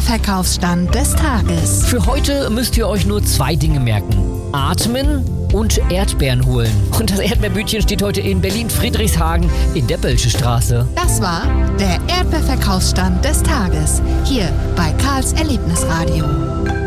Erdbeerverkaufsstand des Tages. Für heute müsst ihr euch nur 2 Dinge merken. Atmen und Erdbeeren holen. Und das Erdbeerbütchen steht heute in Berlin-Friedrichshagen in der Bölsche Straße. Das war der Erdbeerverkaufsstand des Tages. Hier bei Karls Erlebnisradio.